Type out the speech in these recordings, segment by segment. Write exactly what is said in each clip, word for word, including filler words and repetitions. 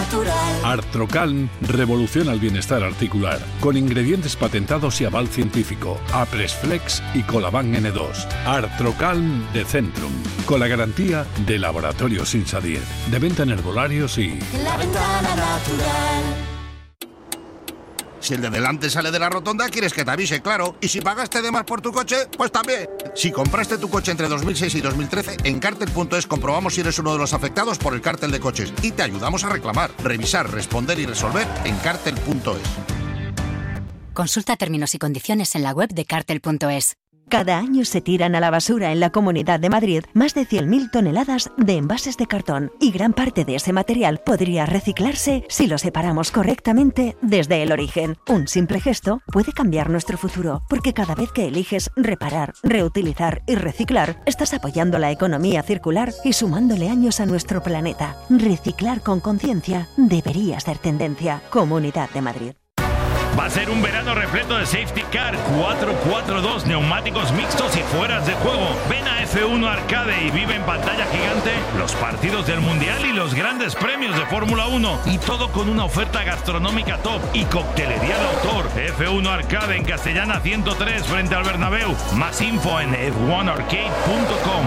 natural. Artrocalm revoluciona el bienestar articular con ingredientes patentados y aval científico. Apresflex y Colaban ene dos. Artrocalm de Centrum, con la garantía de Laboratorios Insadier, de venta en herbolarios y... La ventana natural. Si el de delante sale de la rotonda, quieres que te avise, claro. Y si pagaste de más por tu coche, pues también. Si compraste tu coche entre dos mil seis y dos mil trece, en Cartel punto es comprobamos si eres uno de los afectados por el cártel de coches y te ayudamos a reclamar, revisar, responder y resolver en Cartel punto es. Consulta términos y condiciones en la web de Cartel punto es. Cada año se tiran a la basura en la Comunidad de Madrid más de cien mil toneladas de envases de cartón y gran parte de ese material podría reciclarse si lo separamos correctamente desde el origen. Un simple gesto puede cambiar nuestro futuro, porque cada vez que eliges reparar, reutilizar y reciclar, estás apoyando la economía circular y sumándole años a nuestro planeta. Reciclar con conciencia debería ser tendencia. Comunidad de Madrid. Va a ser un verano repleto de safety car, cuatro cuatro dos, neumáticos mixtos y fueras de juego. Ven a F uno Arcade y vive en pantalla gigante los partidos del Mundial y los grandes premios de Fórmula uno. Y todo con una oferta gastronómica top y coctelería de autor. F uno Arcade en Castellana ciento tres frente al Bernabéu. Más info en f uno arcade punto com.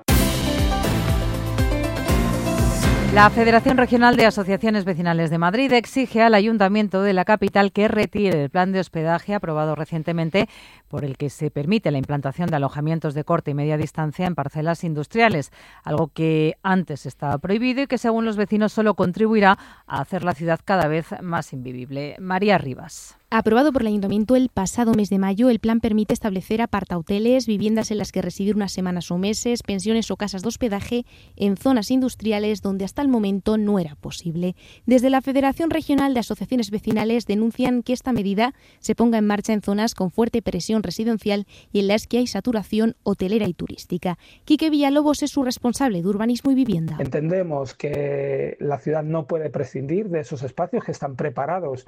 La Federación Regional de Asociaciones Vecinales de Madrid exige al Ayuntamiento de la capital que retire el plan de hospedaje aprobado recientemente por el que se permite la implantación de alojamientos de corta y media distancia en parcelas industriales, algo que antes estaba prohibido y que según los vecinos solo contribuirá a hacer la ciudad cada vez más invivible. María Rivas. Aprobado por el Ayuntamiento el pasado mes de mayo, el plan permite establecer apartahoteles, viviendas en las que residir unas semanas o meses, pensiones o casas de hospedaje en zonas industriales donde hasta el momento no era posible. Desde la Federación Regional de Asociaciones Vecinales denuncian que esta medida se ponga en marcha en zonas con fuerte presión residencial y en las que hay saturación hotelera y turística. Quique Villalobos es su responsable de Urbanismo y Vivienda. Entendemos que la ciudad no puede prescindir de esos espacios que están preparados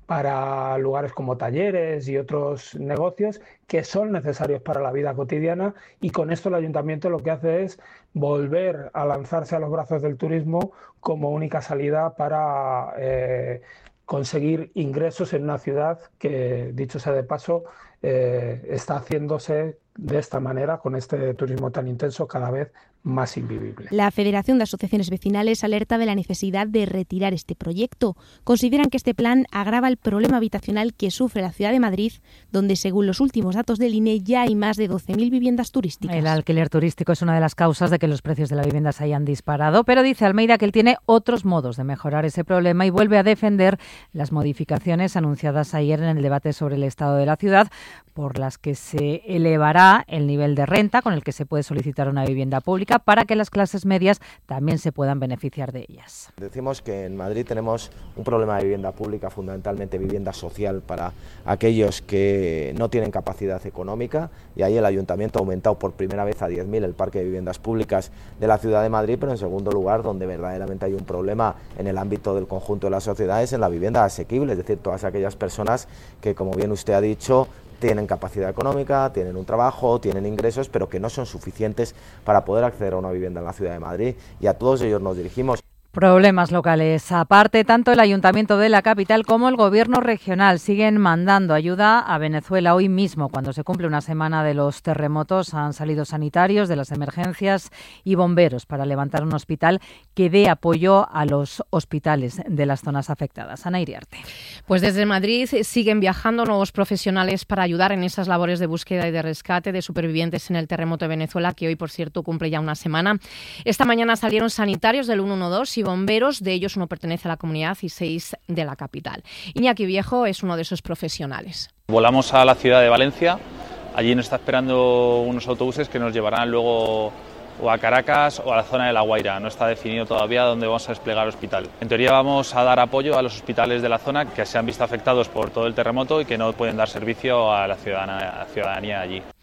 para lugares como talleres y otros negocios que son necesarios para la vida cotidiana, y con esto el Ayuntamiento lo que hace es volver a lanzarse a los brazos del turismo como única salida para eh, conseguir ingresos en una ciudad que, dicho sea de paso, eh, está haciéndose de esta manera, con este turismo tan intenso, cada vez más invivible. La Federación de Asociaciones Vecinales alerta de la necesidad de retirar este proyecto. Consideran que este plan agrava el problema habitacional que sufre la ciudad de Madrid, donde según los últimos datos del I N E ya hay más de doce mil viviendas turísticas. El alquiler turístico es una de las causas de que los precios de la vivienda se hayan disparado, pero dice Almeida que él tiene otros modos de mejorar ese problema y vuelve a defender las modificaciones anunciadas ayer en el debate sobre el estado de la ciudad, por las que se elevará el nivel de renta con el que se puede solicitar una vivienda pública para que las clases medias también se puedan beneficiar de ellas. Decimos que en Madrid tenemos un problema de vivienda pública, fundamentalmente vivienda social para aquellos que no tienen capacidad económica, y ahí el Ayuntamiento ha aumentado por primera vez a diez mil el parque de viviendas públicas de la ciudad de Madrid, pero en segundo lugar, donde verdaderamente hay un problema en el ámbito del conjunto de la sociedad, es en la vivienda asequible, es decir, todas aquellas personas que, como bien usted ha dicho, tienen capacidad económica, tienen un trabajo, tienen ingresos, pero que no son suficientes para poder acceder a una vivienda en la ciudad de Madrid, y a todos ellos nos dirigimos. Problemas locales. Aparte, tanto el Ayuntamiento de la capital como el Gobierno regional siguen mandando ayuda a Venezuela. Hoy mismo, cuando se cumple una semana de los terremotos, han salido sanitarios de las emergencias y bomberos para levantar un hospital que dé apoyo a los hospitales de las zonas afectadas. Ana Iriarte. Pues desde Madrid siguen viajando nuevos profesionales para ayudar en esas labores de búsqueda y de rescate de supervivientes en el terremoto de Venezuela, que hoy, por cierto, cumple ya una semana. Esta mañana salieron sanitarios del ciento doce y bomberos, de ellos uno pertenece a la comunidad y seis de la capital. Iñaki Viejo es uno de esos profesionales. Volamos a la ciudad de Valencia, allí nos está esperando unos autobuses que nos llevarán luego o a Caracas o a la zona de La Guaira. No está definido todavía dónde vamos a desplegar el hospital. En teoría vamos a dar apoyo a los hospitales de la zona que se han visto afectados por todo el terremoto y que no pueden dar servicio a la ciudadanía, a la ciudadanía allí.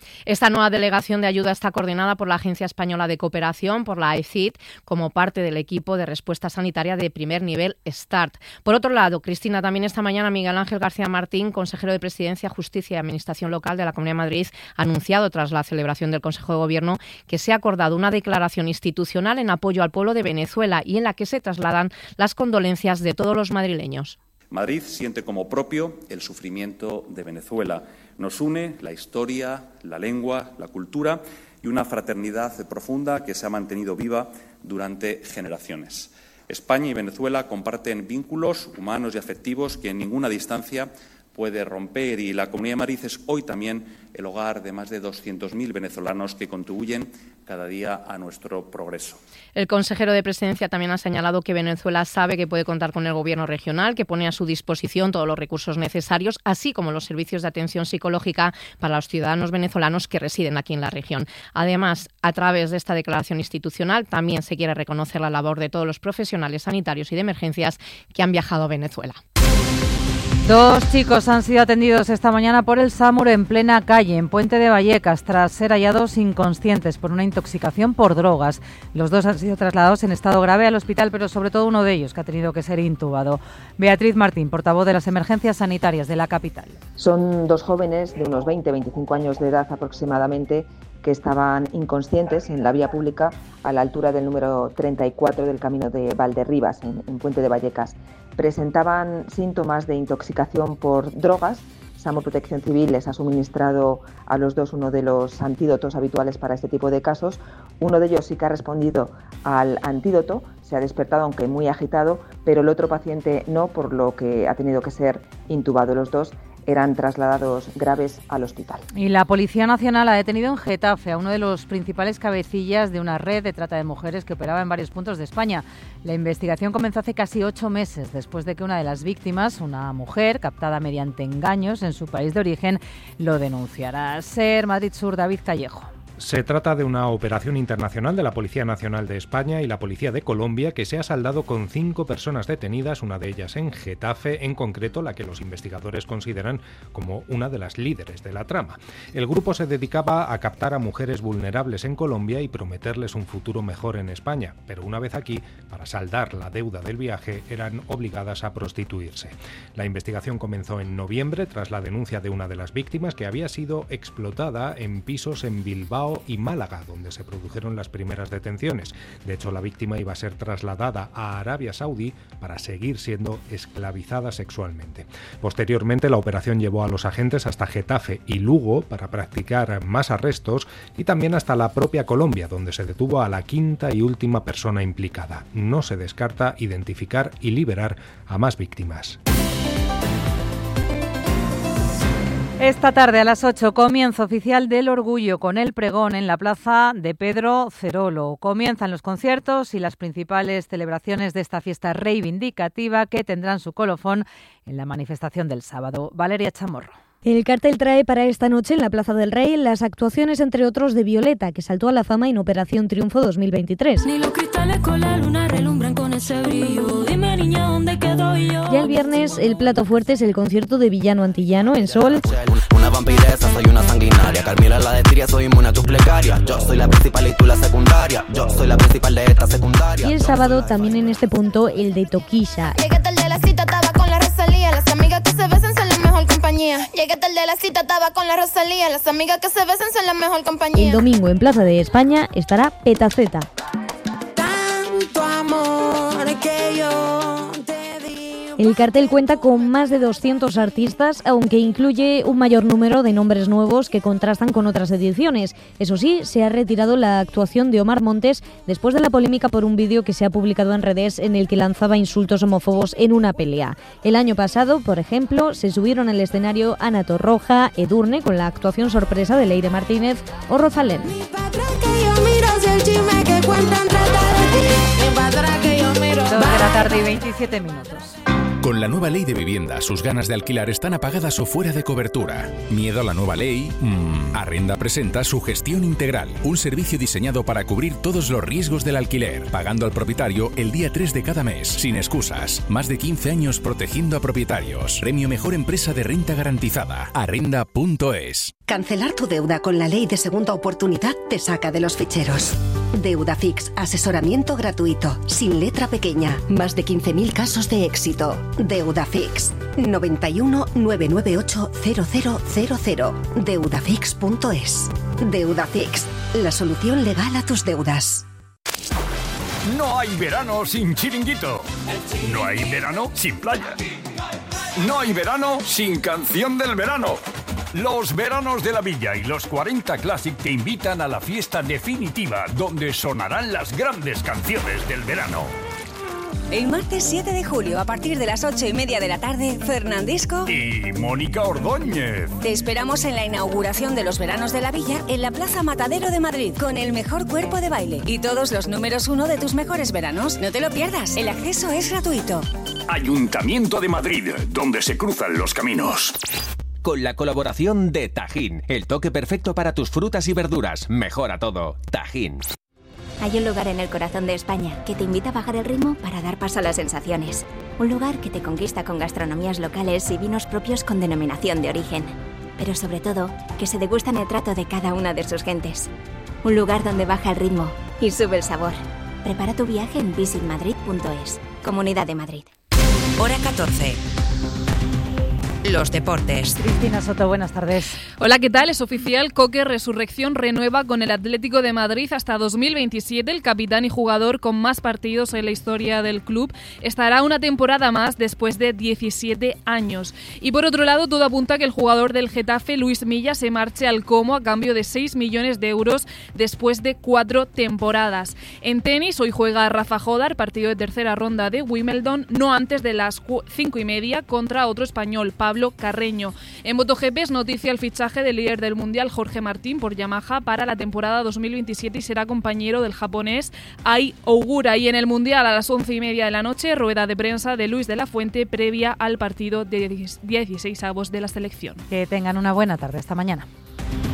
Esta nueva delegación de ayuda está coordinada por la Agencia Española de Cooperación, por la A E C I D, como parte del equipo de respuesta sanitaria de primer nivel START. Por otro lado, Cristina, también esta mañana Miguel Ángel García Martín, consejero de Presidencia, Justicia y Administración Local de la Comunidad de Madrid, ha anunciado tras la celebración del Consejo de Gobierno que se ha acordado una declaración institucional en apoyo al pueblo de Venezuela y en la que se trasladan las condolencias de todos los madrileños. Madrid siente como propio el sufrimiento de Venezuela. Nos une la historia, la lengua, la cultura y una fraternidad profunda que se ha mantenido viva durante generaciones. España y Venezuela comparten vínculos humanos y afectivos que en ninguna distancia puede romper, y la Comunidad de Madrid es hoy también el hogar de más de doscientos mil venezolanos que contribuyen cada día a nuestro progreso. El consejero de Presidencia también ha señalado que Venezuela sabe que puede contar con el Gobierno regional, que pone a su disposición todos los recursos necesarios, así como los servicios de atención psicológica para los ciudadanos venezolanos que residen aquí en la región. Además, a través de esta declaración institucional, también se quiere reconocer la labor de todos los profesionales sanitarios y de emergencias que han viajado a Venezuela. Dos chicos han sido atendidos esta mañana por el SAMUR en plena calle, en Puente de Vallecas, tras ser hallados inconscientes por una intoxicación por drogas. Los dos han sido trasladados en estado grave al hospital, pero sobre todo uno de ellos que ha tenido que ser intubado. Beatriz Martín, portavoz de las emergencias sanitarias de la capital. Son dos jóvenes de unos veinte a veinticinco años de edad aproximadamente, que estaban inconscientes en la vía pública a la altura del número treinta y cuatro del camino de Valderribas, en, en Puente de Vallecas. Presentaban síntomas de intoxicación por drogas. SAMUR Protección Civil les ha suministrado a los dos uno de los antídotos habituales para este tipo de casos. Uno de ellos sí que ha respondido al antídoto, se ha despertado aunque muy agitado, pero el otro paciente no, por lo que ha tenido que ser intubado. Los dos eran trasladados graves al hospital. Y la Policía Nacional ha detenido en Getafe a uno de los principales cabecillas de una red de trata de mujeres que operaba en varios puntos de España. La investigación comenzó hace casi ocho meses, después de que una de las víctimas, una mujer captada mediante engaños en su país de origen, lo denunciara. SER Madrid Sur, David Callejo. Se trata de una operación internacional de la Policía Nacional de España y la Policía de Colombia que se ha saldado con cinco personas detenidas, una de ellas en Getafe, en concreto la que los investigadores consideran como una de las líderes de la trama. El grupo se dedicaba a captar a mujeres vulnerables en Colombia y prometerles un futuro mejor en España, pero una vez aquí, para saldar la deuda del viaje, eran obligadas a prostituirse. La investigación comenzó en noviembre tras la denuncia de una de las víctimas que había sido explotada en pisos en Bilbao y Málaga, donde se produjeron las primeras detenciones. De hecho, la víctima iba a ser trasladada a Arabia Saudí para seguir siendo esclavizada sexualmente. Posteriormente, la operación llevó a los agentes hasta Getafe y Lugo para practicar más arrestos y también hasta la propia Colombia, donde se detuvo a la quinta y última persona implicada. No se descarta identificar y liberar a más víctimas. Esta tarde a las ocho, comienzo oficial del Orgullo con el pregón en la plaza de Pedro Cerolo. Comienzan los conciertos y las principales celebraciones de esta fiesta reivindicativa que tendrán su colofón en la manifestación del sábado. Valeria Chamorro. El cartel trae para esta noche en la Plaza del Rey las actuaciones, entre otros, de Violeta, que saltó a la fama en Operación Triunfo dos mil veintitrés. Ni los cristales con la luna relumbran con ese brillo. Dime, niña, ¿dónde quedo yo? Ya el viernes, el plato fuerte es el concierto de Villano Antillano en Sol. Una vampiresa, soy una sanguinaria. Carmila la de Tiria, soy inmune a tus plecarias. Yo soy la principal y tú la secundaria. Yo soy la principal de esta secundaria. Y el sábado, también en este punto, el de Toquilla. Llegué tarde a la cita, estaba con la Rosalía. Las amigas que se besan son la mejor compañía. Llegué tarde a la cita, estaba con la Rosalía. Las amigas que se besan son la mejor compañía. El domingo en Plaza de España estará Petaceta. Tanto amor que yo te di. El cartel cuenta con más de doscientos artistas, aunque incluye un mayor número de nombres nuevos que contrastan con otras ediciones. Eso sí, se ha retirado la actuación de Omar Montes después de la polémica por un vídeo que se ha publicado en redes en el que lanzaba insultos homófobos en una pelea. El año pasado, por ejemplo, se subieron al escenario Ana Torroja, Edurne, con la actuación sorpresa de Leire Martínez o Rosalén. dos de la tarde y veintisiete minutos. Con la nueva ley de vivienda, sus ganas de alquilar están apagadas o fuera de cobertura. ¿Miedo a la nueva ley? Mm. Arrenda presenta su gestión integral, un servicio diseñado para cubrir todos los riesgos del alquiler, pagando al propietario el día tres de cada mes, sin excusas. Más de quince años protegiendo a propietarios. Premio Mejor Empresa de Renta Garantizada. Arrenda punto es. Cancelar tu deuda con la ley de segunda oportunidad te saca de los ficheros. Deudafix, asesoramiento gratuito, sin letra pequeña, más de quince mil casos de éxito. Deudafix, noventa y uno, nueve nueve ocho, cero cero cero cero, deudafix punto es. Deudafix, la solución legal a tus deudas. No hay verano sin chiringuito. No hay verano sin playa. No hay verano sin canción del verano. Los veranos de la Villa y los cuarenta Classic te invitan a la fiesta definitiva donde sonarán las grandes canciones del verano. El martes siete de julio, a partir de las ocho y media de la tarde, Fernandisco y Mónica Ordóñez. Te esperamos en la inauguración de los veranos de la Villa en la Plaza Matadero de Madrid, con el mejor cuerpo de baile y todos los números uno de tus mejores veranos. No te lo pierdas, el acceso es gratuito. Ayuntamiento de Madrid, donde se cruzan los caminos. Con la colaboración de Tajín, el toque perfecto para tus frutas y verduras. Mejora todo. Tajín. Hay un lugar en el corazón de España que te invita a bajar el ritmo para dar paso a las sensaciones. Un lugar que te conquista con gastronomías locales y vinos propios con denominación de origen. Pero sobre todo, que se degustan el trato de cada una de sus gentes. Un lugar donde baja el ritmo y sube el sabor. Prepara tu viaje en visit madrid punto es. Comunidad de Madrid. Hora catorce. Los deportes. Cristina Soto, buenas tardes. Hola, ¿qué tal? Es oficial, Coque Resurrección renueva con el Atlético de Madrid hasta dos mil veintisiete. El capitán y jugador con más partidos en la historia del club estará una temporada más después de diecisiete años. Y por otro lado, todo apunta a que el jugador del Getafe, Luis Milla, se marche al Como a cambio de seis millones de euros después de cuatro temporadas. En tenis, hoy juega Rafa Jodar, partido de tercera ronda de Wimbledon, no antes de las cinco y media contra otro español, Pablo Carreño. En MotoGP es noticia el fichaje del líder del Mundial, Jorge Martín, por Yamaha para la temporada dos mil veintisiete y será compañero del japonés Ai Ogura. Y en el Mundial, a las once y media de la noche, rueda de prensa de Luis de la Fuente previa al partido de dieciseisavos de la selección. Que tengan una buena tarde. Hasta mañana.